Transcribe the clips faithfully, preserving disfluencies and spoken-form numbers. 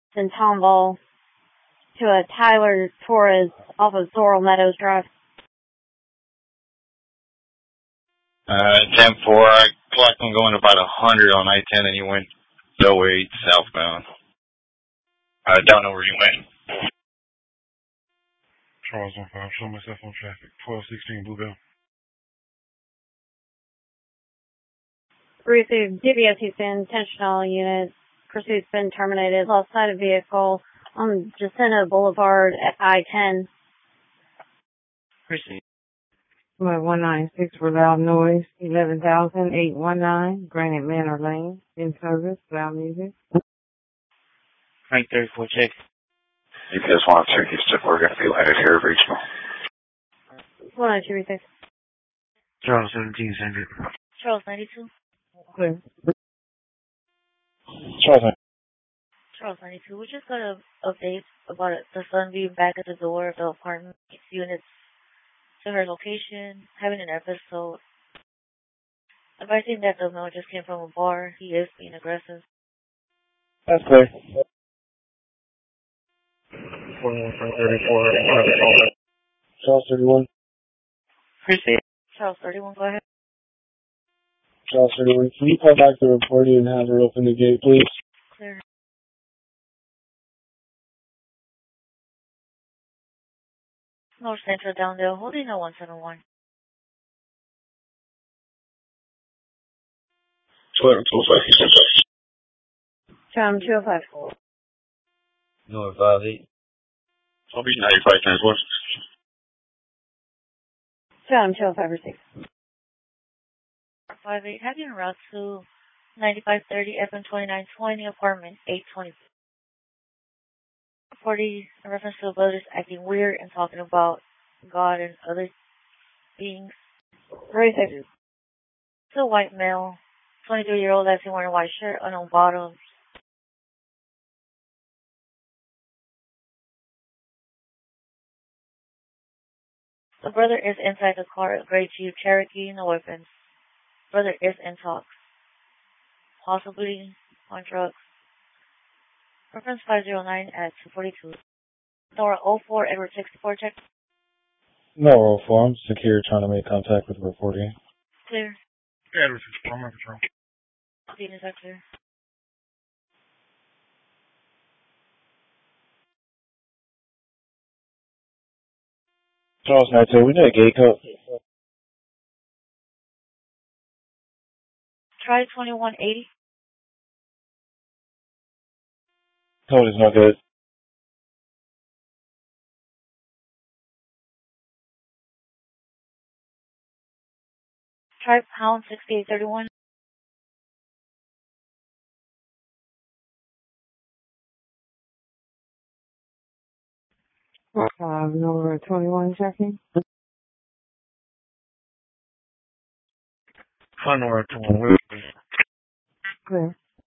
in Tomball to a Tyler Torres off of Sorrel Meadows Drive. Uh, ten four, I clocked him going about one hundred on I ten and he went oh eight southbound. I don't know where he went. Charles one five, show myself on traffic, twelve sixteen Bluebell. Received D B S Houston, intentional unit. Pursuit's been terminated. Lost sight of vehicle on Jacinto Boulevard at I ten. Proceed. one nine six for loud noise, eleven thousand eight one nine, Granite Manor Lane, in service, loud music. Frank thirty-four, check. G P S one oh two, Houston, we're going to be landed here at Regional. one oh two, receive. Charles seventeen hundred. Charles ninety-two. Clear. Charles, Charles ninety-two, we just got an update about it. The sun being back at the door of the apartment units to her location, having an episode. Advising that the male just came from a bar. He is being aggressive. that's clear. twenty-one thirty-four, Charles thirty-one. Proceed. Charles thirty-one, go ahead. Charles thirty-one, can you call back the reporting and have her open the gate, please? Clear. North Central Downdale, holding a one seven one. Twitter, two oh five. Tram two oh five. North five eight. I'll be ninety-five times one. Tram two oh five or six. five eight, have you en route to ninety-five thirty F M twenty-nine twenty, apartment eight twenty. forty, in reference to brothers acting weird and talking about God and other beings. Race X. It's a white male, twenty-three-year-old, that's wearing a white shirt, unknown bottoms. The brother is inside the car, a gray Jeep Cherokee, no weapons. Brother is in talks. Possibly on drugs. Reference five oh nine at two forty-two. Nora oh four, Edward sixty-four, check. No, oh four, I'm secure trying to make contact with reporting. Clear. Edward sixty-four, I'm on patrol. Dean, is that clear? Charles ninety-two, we need a gate code. Try twenty-one eighty. Code is no good. Try pound sixty-eight thirty-one. Uh, number twenty-one checking. Fun or twenty-one. Clear.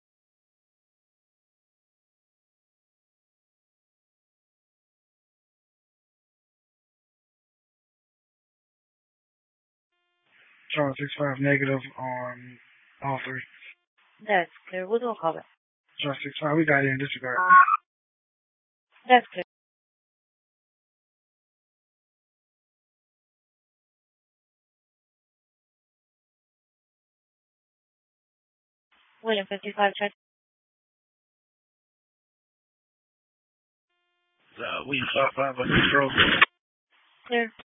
Charles six five, negative on all three. That's clear. We'll do a callback. Charles six five, we got it in disregard. That's clear. William fifty-five, check. Uh, we five five on control. Clear.